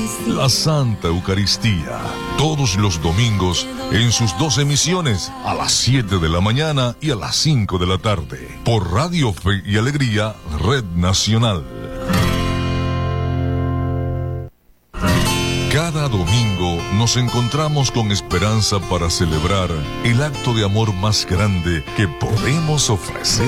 la Santa Eucaristía, todos los domingos en sus 2 emisiones, a las 7 de la mañana y a las 5 de la tarde, por Radio Fe y Alegría, Red Nacional. Cada domingo nos encontramos con esperanza para celebrar el acto de amor más grande que podemos ofrecer